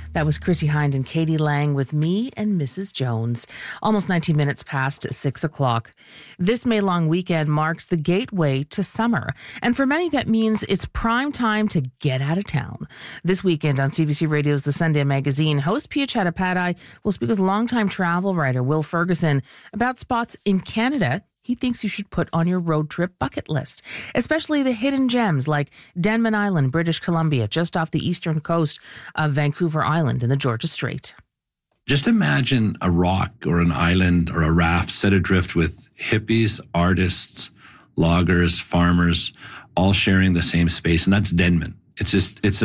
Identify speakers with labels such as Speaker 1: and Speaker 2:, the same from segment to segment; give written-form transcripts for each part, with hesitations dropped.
Speaker 1: That was Chrissy Hind and Katie Lang with Me and Mrs. Jones. Almost 19 minutes past 6 o'clock. This May long weekend marks the gateway to summer. And for many, that means it's prime time to get out of town. This weekend on CBC Radio's The Sunday Magazine, host Pia Chattopadhyay will speak with longtime travel writer Will Ferguson about spots in Canada he thinks you should put on your road trip bucket list, especially the hidden gems like Denman Island, British Columbia, just off the eastern coast of Vancouver Island in the Georgia Strait.
Speaker 2: Just imagine a rock or an island or a raft set adrift with hippies, artists, loggers, farmers, all sharing the same space, and that's Denman. It's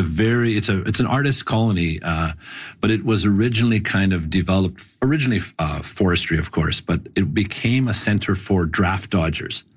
Speaker 2: an artist colony, but it was originally kind of developed, forestry, of course, but it became a center for draft dodgers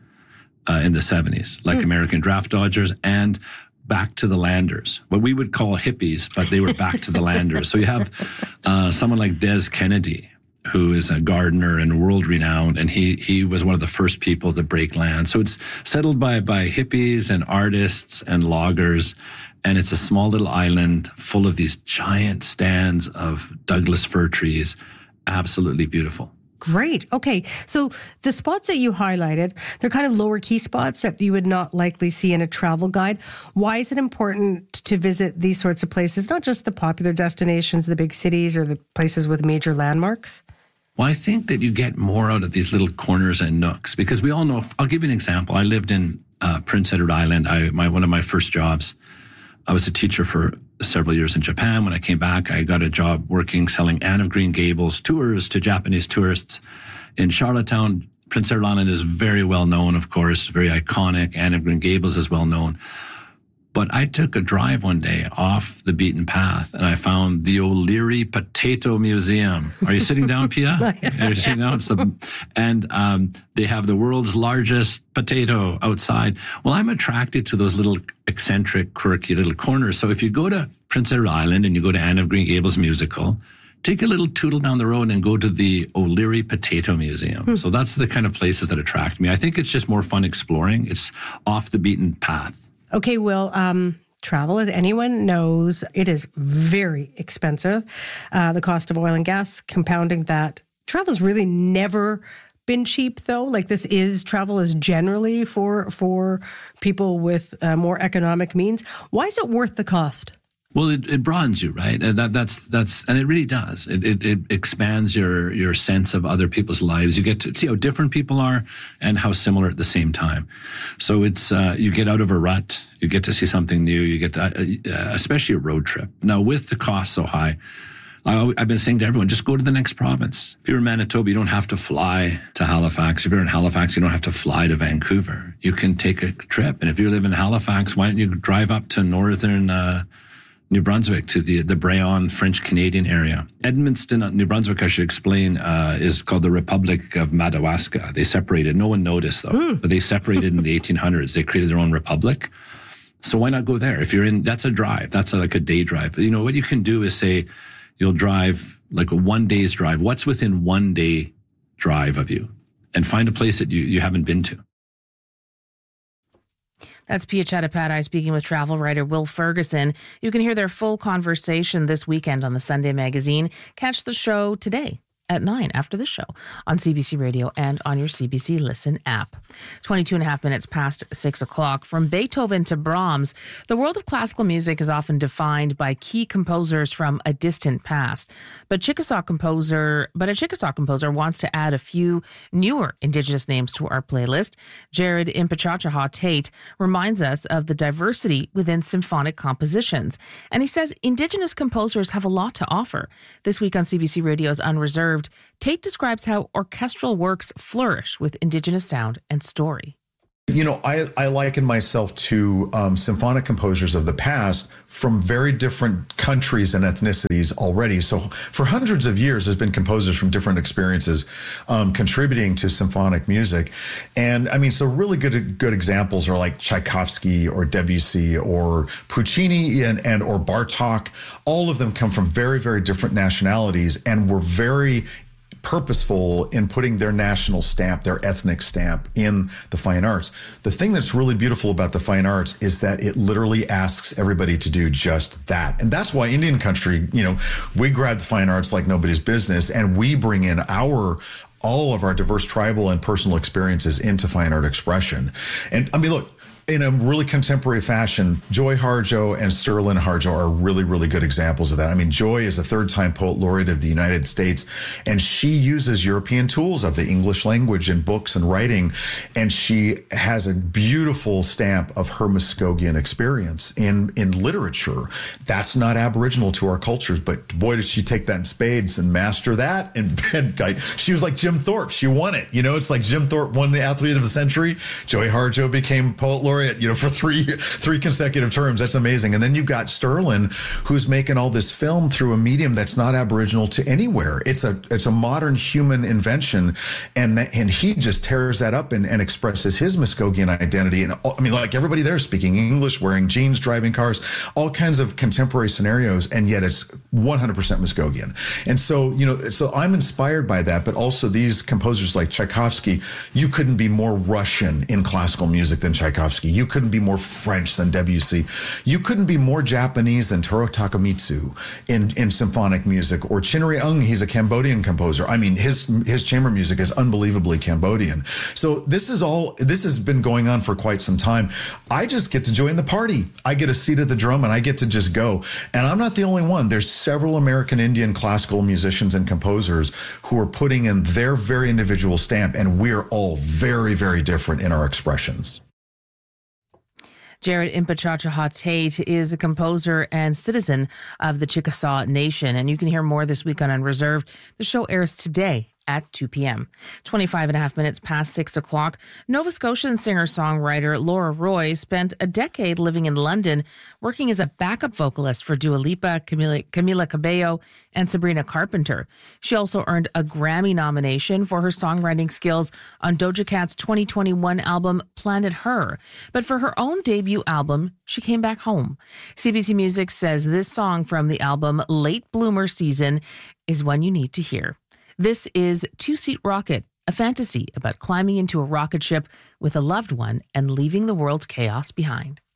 Speaker 2: in the 70s, like American draft dodgers and back to the landers, what we would call hippies, but they were back to the landers. So you have someone like Des Kennedy, who is a gardener and world-renowned, and he was one of the first people to break land. So it's settled by hippies and artists and loggers, and it's a small little island full of these giant stands of Douglas fir trees. Absolutely beautiful.
Speaker 3: Great. Okay. So the spots that you highlighted, they're kind of lower key spots that you would not likely see in a travel guide. Why is it important to visit these sorts of places, not just the popular destinations, the big cities or the places with major landmarks?
Speaker 2: Well, I think that you get more out of these little corners and nooks because we all know, I'll give you an example. I lived in Prince Edward Island. One of my first jobs, I was a teacher for several years in Japan. When I came back, I got a job selling Anne of Green Gables tours to Japanese tourists in Charlottetown. Prince Edward Island is very well known, of course, very iconic. Anne of Green Gables is well known. But I took a drive one day off the beaten path and I found the O'Leary Potato Museum. Are you sitting down, Pia? You're sitting down. They have the world's largest potato outside. Well, I'm attracted to those little eccentric, quirky little corners. So if you go to Prince Edward Island and you go to Anne of Green Gables musical, take a little tootle down the road and go to the O'Leary Potato Museum. So that's the kind of places that attract me. I think it's just more fun exploring. It's off the beaten path.
Speaker 3: Okay, Will, travel, as anyone knows, it is very expensive. The cost of oil and gas, compounding that. Travel's really never been cheap, though. Like travel is generally for people with more economic means. Why is it worth the cost?
Speaker 2: Well, it broadens you, right? And that's and it really does. It expands your sense of other people's lives. You get to see how different people are and how similar at the same time. So it's you get out of a rut. You get to see something new. You get to, especially a road trip. Now, with the cost so high, I've been saying to everyone, just go to the next province. If you're in Manitoba, you don't have to fly to Halifax. If you're in Halifax, you don't have to fly to Vancouver. You can take a trip. And if you live in Halifax, why don't you drive up to northern New Brunswick, to the Brayon French-Canadian area. Edmundston, New Brunswick, I should explain, is called the Republic of Madawaska. They separated. No one noticed, though. But they separated in the 1800s. They created their own republic. So why not go there? If you're in, that's a drive. That's like a day drive. You know, what you can do is say, you'll drive like a 1 day's drive. What's within 1 day drive of you? And find a place that you haven't been to.
Speaker 1: That's Pia Chattopadhyay speaking with travel writer Will Ferguson. You can hear their full conversation this weekend on the Sunday Magazine. Catch the show today at 9 after this show on CBC Radio and on your CBC Listen app. 22 and a half minutes past 6 o'clock. From Beethoven to Brahms, the world of classical music is often defined by key composers from a distant past. But a Chickasaw composer wants to add a few newer Indigenous names to our playlist. Jared Impechachaha Tate reminds us of the diversity within symphonic compositions. And he says Indigenous composers have a lot to offer. This week on CBC Radio's Unreserved, Tate describes how orchestral works flourish with Indigenous sound and story.
Speaker 4: You know, I liken myself to symphonic composers of the past from very different countries and ethnicities already. So for hundreds of years, there's been composers from different experiences contributing to symphonic music. And I mean, so really good examples are like Tchaikovsky or Debussy or Puccini and or Bartók. All of them come from very, very different nationalities and were very purposeful in putting their national stamp, their ethnic stamp in the fine arts. The thing that's really beautiful about the fine arts is that it literally asks everybody to do just that. And that's why Indian country, we grab the fine arts like nobody's business, and we bring in all of our diverse tribal and personal experiences into fine art expression. And I mean, look, in a really contemporary fashion, Joy Harjo and Sterling Harjo are really, really good examples of that. I mean, Joy is a third-time poet laureate of the United States, and she uses European tools of the English language in books and writing, and she has a beautiful stamp of her Muskogean experience in literature. That's not Aboriginal to our cultures, but boy, did she take that in spades and master that. And she was like Jim Thorpe. She won it. It's like Jim Thorpe won the Athlete of the Century. Joy Harjo became poet laureate, for three consecutive terms. That's amazing. And then you've got Sterling, who's making all this film through a medium that's not Aboriginal to anywhere. It's a modern human invention, and he just tears that up and expresses his Muskogean identity. And I mean, like, everybody there speaking English, wearing jeans, driving cars, all kinds of contemporary scenarios, and yet it's 100% Muskogean. And so, so I'm inspired by that, but also these composers like Tchaikovsky. You couldn't be more Russian in classical music than Tchaikovsky. You couldn't be more French than Debussy. You couldn't be more Japanese than Toru Takemitsu in symphonic music. Or Chin Ri-ung, he's a Cambodian composer. I mean, his chamber music is unbelievably Cambodian. So this has been going on for quite some time. I just get to join the party. I get a seat at the drum and I get to just go. And I'm not the only one. There's several American Indian classical musicians and composers who are putting in their very individual stamp, and we're all very, very different in our expressions.
Speaker 1: Jared Impachachaha Tate is a composer and citizen of the Chickasaw Nation, and you can hear more this week on Unreserved. The show airs today at 2 p.m. 25 and a half minutes past 6 o'clock. Nova Scotian singer-songwriter Laura Roy spent a decade living in London, working as a backup vocalist for Dua Lipa, Camila Cabello, and Sabrina Carpenter. She also earned a Grammy nomination for her songwriting skills on Doja Cat's 2021 album Planet Her. But for her own debut album, she came back home. CBC Music says this song from the album Late Bloomer Season is one you need to hear. This is Two-Seat Rocket, a fantasy about climbing into a rocket ship with a loved one and leaving the world's chaos behind.